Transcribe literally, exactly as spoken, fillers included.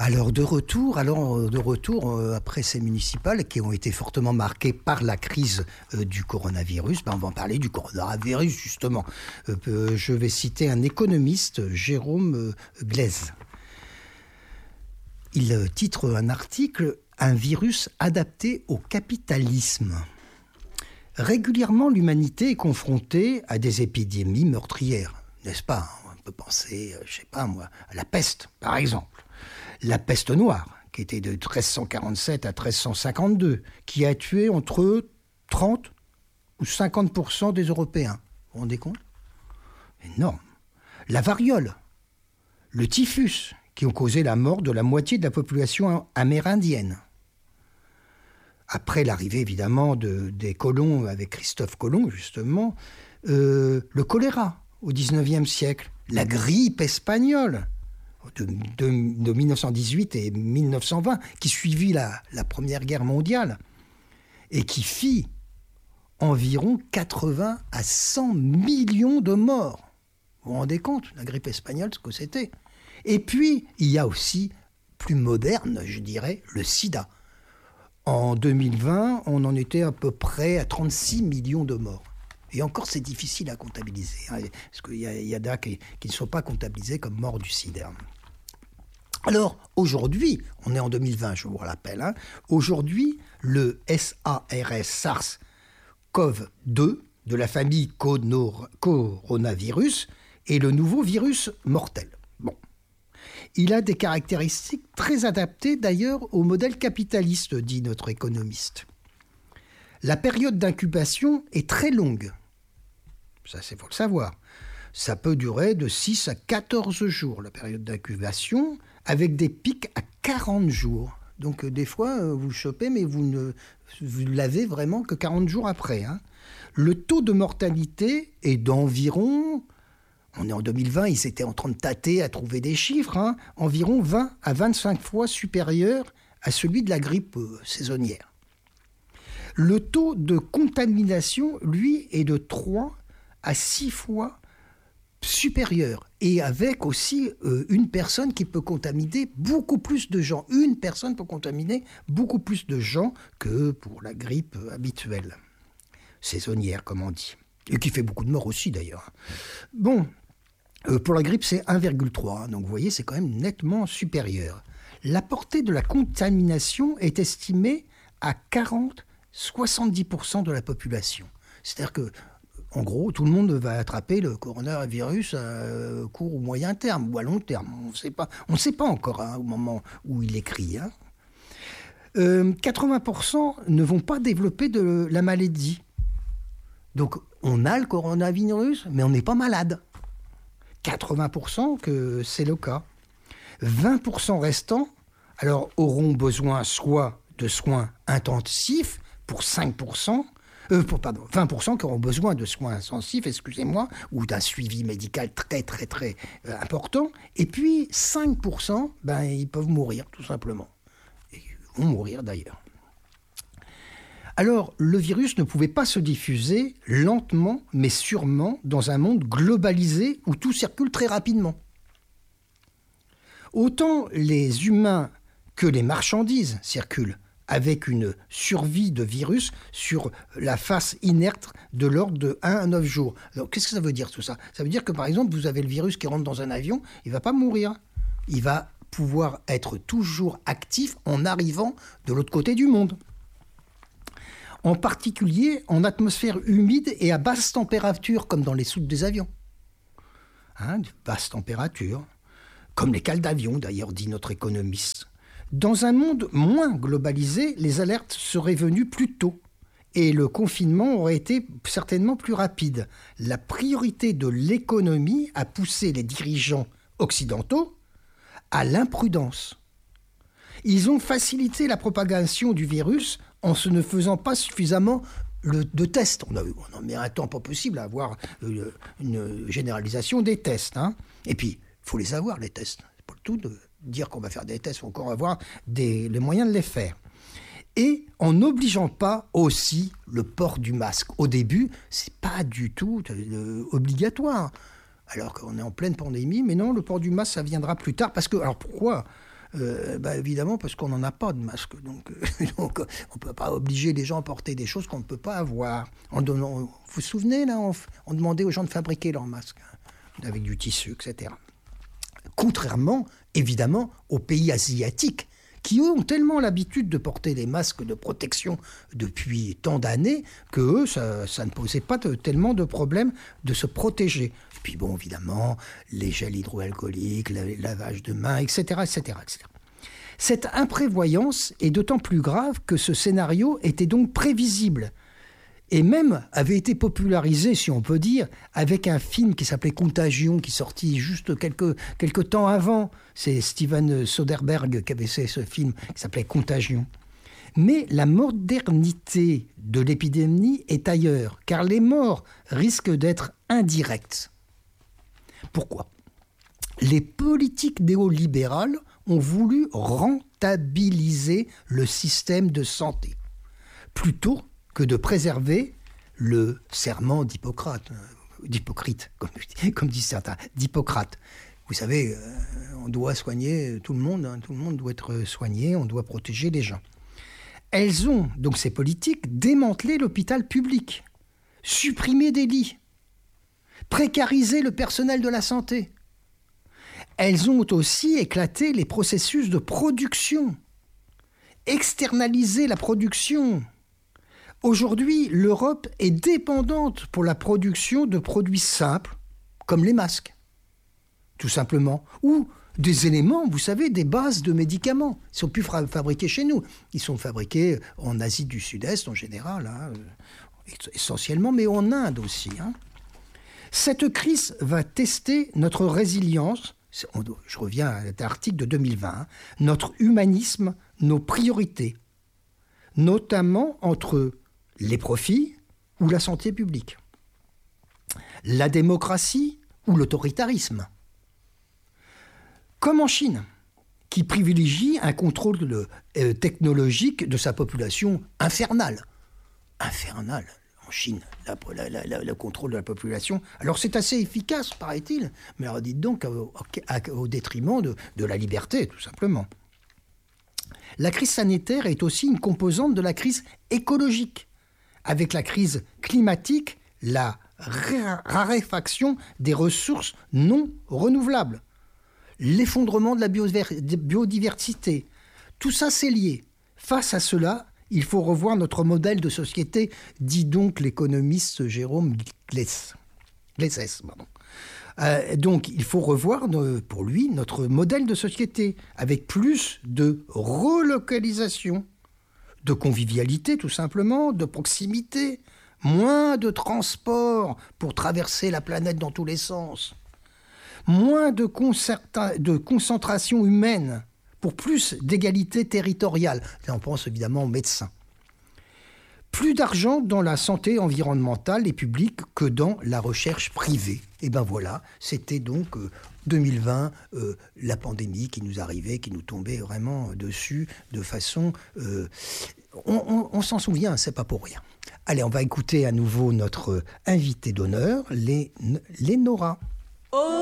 Alors de retour, alors de retour euh, après ces municipales qui ont été fortement marquées par la crise euh, du coronavirus, ben on va en parler du coronavirus justement. Euh, euh, je vais citer un économiste, Jérôme euh, Glaise. Il euh, titre un article « Un virus adapté au capitalisme ». Régulièrement, l'humanité est confrontée à des épidémies meurtrières, n'est-ce pas? On peut penser, je sais pas moi, à la peste, par exemple. La peste noire, qui était de treize cent quarante-sept à treize cent cinquante-deux, qui a tué entre trente ou cinquante pour cent des Européens. Vous vous rendez compte? Énorme. La variole, le typhus, qui ont causé la mort de la moitié de la population amérindienne. Après l'arrivée, évidemment, de, des colons, avec Christophe Colomb, justement, euh, le choléra, au dix-neuvième siècle, la grippe espagnole, de, de, de mille neuf cent dix-huit et mille neuf cent vingt, qui suivit la, la Première Guerre mondiale, et qui fit environ quatre-vingts à cent millions de morts. Vous vous rendez compte, la grippe espagnole, ce que c'était? Et puis, il y a aussi, plus moderne, je dirais, le sida. En deux mille vingt, on en était à peu près à trente-six millions de morts. Et encore, c'est difficile à comptabiliser, hein, parce qu'il y a, il y a des qui, qui ne sont pas comptabilisés comme morts du sida. Alors, aujourd'hui, on est en deux mille vingt, je vous rappelle, hein, aujourd'hui, le SARS, SARS-CoV deux, de la famille coronavirus, est le nouveau virus mortel. Bon. Il a des caractéristiques très adaptées d'ailleurs au modèle capitaliste, dit notre économiste. La période d'incubation est très longue. Ça, c'est faut le savoir. Ça peut durer de six à quatorze jours, la période d'incubation, avec des pics à quarante jours. Donc, euh, des fois, euh, vous le chopez, mais vous ne vous l'avez vraiment que quarante jours après. Hein. Le taux de mortalité est d'environ... On est en deux mille vingt, ils étaient en train de tâter à trouver des chiffres, hein, environ vingt à vingt-cinq fois supérieur à celui de la grippe euh, saisonnière. Le taux de contamination, lui, est de trois à six fois supérieur, et avec aussi euh, une personne qui peut contaminer beaucoup plus de gens. Une personne peut contaminer beaucoup plus de gens que pour la grippe habituelle, saisonnière, comme on dit. Et qui fait beaucoup de morts aussi, d'ailleurs. Bon, euh, pour la grippe, c'est un virgule trois, donc vous voyez, c'est quand même nettement supérieur. La portée de la contamination est estimée à quarante à soixante-dix pour cent de la population. C'est-à-dire que, en gros, tout le monde va attraper le coronavirus à court ou moyen terme, ou à long terme. On ne sait pas, on ne sait pas encore hein, au moment où il écrit. Hein. Euh, quatre-vingts pour cent ne vont pas développer de la maladie. Donc, on a le coronavirus, mais on n'est pas malade. quatre-vingts pour cent que c'est le cas. vingt pour cent restants, alors, auront besoin soit de soins intensifs pour cinq pour cent, euh, pour, pardon, vingt pour cent qui auront besoin de soins intensifs, excusez-moi, ou d'un suivi médical très, très, très euh, important. Et puis, cinq pour cent, ben, ils peuvent mourir, tout simplement. Ils vont mourir, d'ailleurs. Alors, le virus ne pouvait pas se diffuser lentement, mais sûrement, dans un monde globalisé où tout circule très rapidement. Autant les humains que les marchandises circulent, avec une survie de virus sur la face inerte de l'ordre de un à neuf jours. Alors, qu'est-ce que ça veut dire tout ça? Ça veut dire que, par exemple, vous avez le virus qui rentre dans un avion, il ne va pas mourir. Il va pouvoir être toujours actif en arrivant de l'autre côté du monde. En particulier en atmosphère humide et à basse température, comme dans les soutes des avions. Hein, de basse température, comme les cales d'avion, d'ailleurs, dit notre économiste. Dans un monde moins globalisé, les alertes seraient venues plus tôt et le confinement aurait été certainement plus rapide. La priorité de l'économie a poussé les dirigeants occidentaux à l'imprudence. Ils ont facilité la propagation du virus en se ne faisant pas suffisamment le, de tests. On a, on a mis un temps pas possible à avoir une, une généralisation des tests. Hein. Et puis, il faut les avoir, les tests. C'est pas le tout de dire qu'on va faire des tests, il faut encore avoir des, les moyens de les faire. Et en n'obligeant pas aussi le port du masque. Au début, c'est pas du tout euh, obligatoire. Alors qu'on est en pleine pandémie, mais non, le port du masque, ça viendra plus tard. Parce que, alors pourquoi ? euh, bah, évidemment parce qu'on n'en a pas de masque. Donc, euh, donc on ne peut pas obliger les gens à porter des choses qu'on ne peut pas avoir. En donnant, vous vous souvenez, là, on, on demandait aux gens de fabriquer leurs masques, hein, avec du tissu, et cetera. Contrairement, évidemment, aux pays asiatiques, qui eux ont tellement l'habitude de porter des masques de protection depuis tant d'années que eux, ça, ça ne posait pas de, tellement de problèmes de se protéger. Puis bon, évidemment, les gels hydroalcooliques, le lavage de mains, et cetera, et cetera, et cetera. Cette imprévoyance est d'autant plus grave que ce scénario était donc prévisible et même avait été popularisé, si on peut dire, avec un film qui s'appelait Contagion, qui sortit juste quelques, quelques temps avant. C'est Steven Soderbergh qui avait fait ce film qui s'appelait Contagion. Mais la modernité de l'épidémie est ailleurs, car les morts risquent d'être indirectes. Pourquoi ? Les politiques néolibérales ont voulu rentabiliser le système de santé, plutôt que de préserver le serment d'Hippocrate, d'Hippocrite, comme, comme disent certains, d'Hippocrate. Vous savez, on doit soigner tout le monde, hein, tout le monde doit être soigné, on doit protéger les gens. Elles ont, donc ces politiques, démantelé l'hôpital public, supprimé des lits, précarisé le personnel de la santé. Elles ont aussi éclaté les processus de production, externalisé la production. Aujourd'hui, l'Europe est dépendante pour la production de produits simples, comme les masques, tout simplement, ou des éléments, vous savez, des bases de médicaments. Ils ne sont plus fabriqués chez nous. Ils sont fabriqués en Asie du Sud-Est, en général, hein, essentiellement, mais en Inde aussi. Hein. Cette crise va tester notre résilience, je reviens à cet article de deux mille vingt, hein, notre humanisme, nos priorités, notamment entre les profits ou la santé publique, la démocratie ou l'autoritarisme. Comme en Chine, qui privilégie un contrôle de, euh, technologique de sa population infernale. Infernale, en Chine, la, la, la, le contrôle de la population. Alors c'est assez efficace, paraît-il, mais alors dites donc au, au, au détriment de, de la liberté, tout simplement. La crise sanitaire est aussi une composante de la crise écologique. Avec la crise climatique, la raréfaction des ressources non renouvelables, l'effondrement de la biodiversité, tout ça c'est lié. Face à cela, il faut revoir notre modèle de société, dit donc l'économiste Jérôme Glesses. Glesses, pardon. Euh, donc, il faut revoir, pour lui, notre modèle de société, avec plus de relocalisation, de convivialité, tout simplement, de proximité, moins de transport pour traverser la planète dans tous les sens, moins de, concerta- de concentration humaine pour plus d'égalité territoriale. Là, on pense évidemment aux médecins. Plus d'argent dans la santé environnementale et publique que dans la recherche privée. Et ben voilà, c'était donc euh, deux mille vingt, euh, la pandémie qui nous arrivait, qui nous tombait vraiment dessus de façon... Euh, on, on, on s'en souvient, c'est pas pour rien. Allez, on va écouter à nouveau notre invité d'honneur, Lénora. Oh